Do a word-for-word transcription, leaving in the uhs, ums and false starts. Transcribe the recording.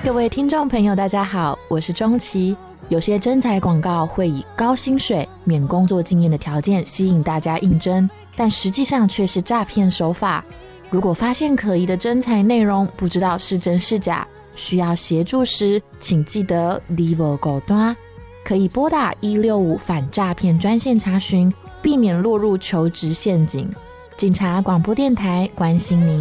各位听众朋友大家好，我是钟琪。有些征才广告会以高薪水、免工作经验的条件吸引大家应征，但实际上却是诈骗手法。如果发现可疑的征才内容不知道是真是假，需要协助时请记得你无孤单，可以拨打一六五反诈骗专线查询，避免落入求职陷阱。警察广播电台关心您。